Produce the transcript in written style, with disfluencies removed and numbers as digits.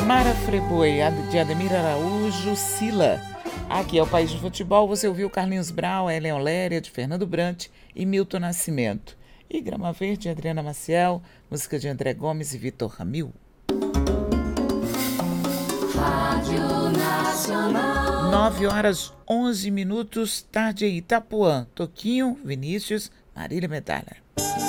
Mara Friboi, de Ademir Araújo, Sila. Aqui é o País do Futebol. Você ouviu Carlinhos Brau, Ellen Léria, de Fernando Brant e Milton Nascimento. E Grama Verde, Adriana Maciel, música de André Gomes e Vitor Ramil. Rádio Nacional. 9h11, tarde em Itapuã. Toquinho, Vinícius, Marília Medalha.